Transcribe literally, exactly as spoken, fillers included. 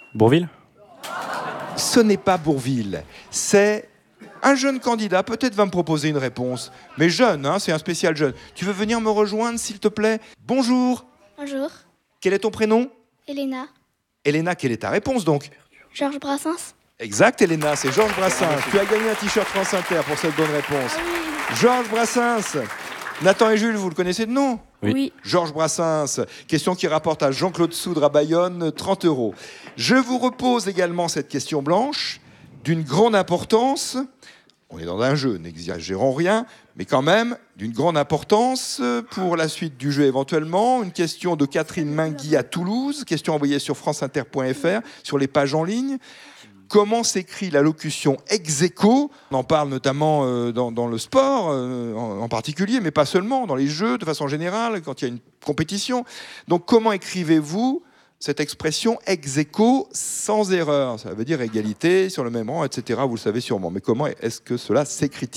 Bourvil? Ce n'est pas Bourvil, c'est un jeune candidat, peut-être va me proposer une réponse, mais jeune, hein, c'est un spécial jeune. Tu veux venir me rejoindre, s'il te plaît? Bonjour. Bonjour, Quel est ton prénom? Elena. Elena, quelle est ta réponse donc? Georges Brassens. Exact, Elena, c'est Georges Brassens. Tu as gagné un t-shirt France Inter pour cette bonne réponse. Ah oui. Georges Brassens. Nathan et Jules, vous le connaissez de nom? Oui. Oui. Georges Brassens, question qui rapporte à Jean-Claude Soudre à Bayonne, trente euros. Je vous repose également cette question blanche, d'une grande importance. On est dans un jeu, n'exagérons rien, mais quand même d'une grande importance pour la suite du jeu éventuellement. Une question de Catherine Mingui à Toulouse, question envoyée sur franceinter point f r, sur les pages en ligne. Comment s'écrit la locution ex aequo? On en parle notamment euh, dans, dans le sport euh, en, en particulier, mais pas seulement, dans les jeux de façon générale, quand il y a une compétition. Donc comment écrivez-vous cette expression ex aequo sans erreur? Ça veut dire égalité, sur le même rang, et cetera. Vous le savez sûrement. Mais comment est-ce que cela s'écrit-il?